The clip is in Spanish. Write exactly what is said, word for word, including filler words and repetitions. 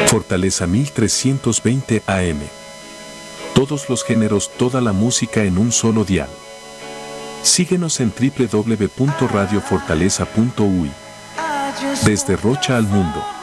Fortaleza mil trescientos veinte A M. Todos los géneros, toda la música en un solo dial. Síguenos en doble u doble u doble u punto radio fortaleza punto u y. Desde Rocha al mundo.